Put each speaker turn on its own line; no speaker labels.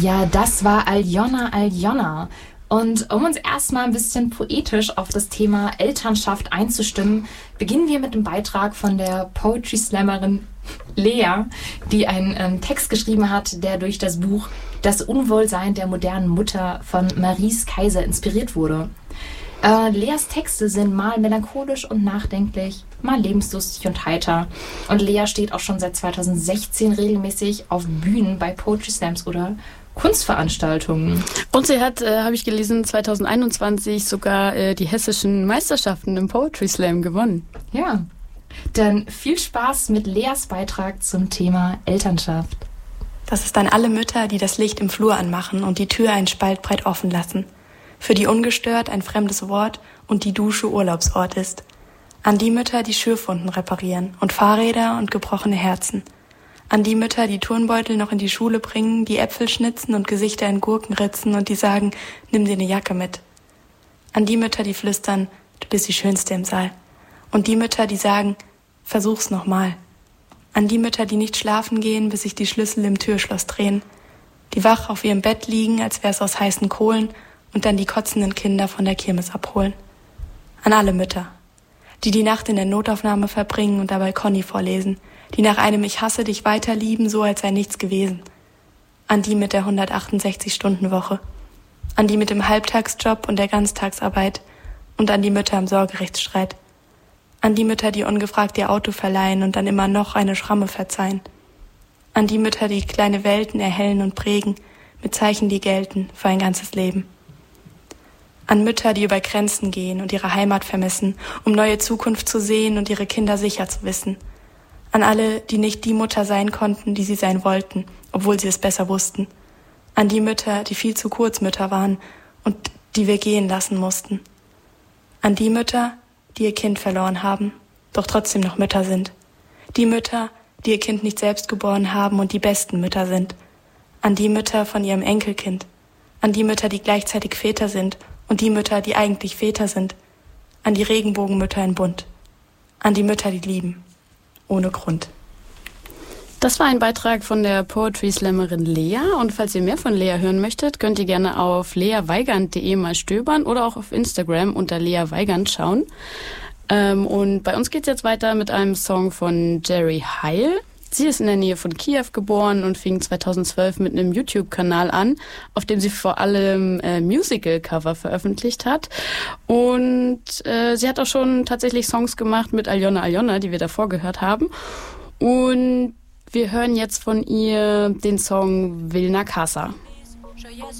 Ja, das war Aljona Aljona. Und um uns erstmal ein bisschen poetisch auf das Thema Elternschaft einzustimmen, beginnen wir mit dem Beitrag von der Poetry Slammerin Lea, die einen Text geschrieben hat, der durch das Buch Das Unwohlsein der modernen Mutter von Maries Kaiser inspiriert wurde. Leas Texte sind mal melancholisch und nachdenklich, mal lebenslustig und heiter. Und Lea steht auch schon seit 2016 regelmäßig auf Bühnen bei Poetry Slams oder Kunstveranstaltungen.
Und sie hat, habe ich gelesen, 2021 sogar die hessischen Meisterschaften im Poetry Slam gewonnen.
Ja, dann viel Spaß mit Leas Beitrag zum Thema Elternschaft.
Das ist an alle Mütter, die das Licht im Flur anmachen und die Tür einen Spalt breit offen lassen. Für die ungestört ein fremdes Wort und die Dusche Urlaubsort ist. An die Mütter, die Schürfwunden reparieren und Fahrräder und gebrochene Herzen. An die Mütter, die Turnbeutel noch in die Schule bringen, die Äpfel schnitzen und Gesichter in Gurken ritzen und die sagen, nimm dir eine Jacke mit. An die Mütter, die flüstern, du bist die Schönste im Saal. Und die Mütter, die sagen, versuch's nochmal. An die Mütter, die nicht schlafen gehen, bis sich die Schlüssel im Türschloss drehen. Die wach auf ihrem Bett liegen, als wär's aus heißen Kohlen und dann die kotzenden Kinder von der Kirmes abholen. An alle Mütter. Die Nacht in der Notaufnahme verbringen und dabei Conny vorlesen. Die nach einem Ich hasse dich weiterlieben, so als sei nichts gewesen. An die mit der 168-Stunden-Woche. An die mit dem Halbtagsjob und der Ganztagsarbeit. Und an die Mütter im Sorgerechtsstreit. An die Mütter, die ungefragt ihr Auto verleihen und dann immer noch eine Schramme verzeihen. An die Mütter, die kleine Welten erhellen und prägen, mit Zeichen, die gelten für ein ganzes Leben. An Mütter, die über Grenzen gehen und ihre Heimat vermissen, um neue Zukunft zu sehen und ihre Kinder sicher zu wissen. An alle, die nicht die Mutter sein konnten, die sie sein wollten, obwohl sie es besser wussten. An die Mütter, die viel zu kurz Mütter waren und die wir gehen lassen mussten. An die Mütter, die ihr Kind verloren haben, doch trotzdem noch Mütter sind. Die Mütter, die ihr Kind nicht selbst geboren haben und die besten Mütter sind. An die Mütter von ihrem Enkelkind. An die Mütter, die gleichzeitig Väter sind und die Mütter, die eigentlich Väter sind. An die Regenbogenmütter in Bunt. An die Mütter, die lieben. Ohne Grund.
Das war ein Beitrag von der Poetry Slammerin Lea. Und falls ihr mehr von Lea hören möchtet, könnt ihr gerne auf leaweigand.de mal stöbern oder auch auf Instagram unter Lea Weigand schauen. Und bei uns geht's jetzt weiter mit einem Song von Jerry Heil. Sie ist in der Nähe von Kiew geboren und fing 2012 mit einem YouTube-Kanal an, auf dem sie vor allem Musical-Cover veröffentlicht hat. Und sie hat auch schon tatsächlich Songs gemacht mit Aljona Aljona, die wir davor gehört haben. Und wir hören jetzt von ihr den Song Vilna Casa.
Що я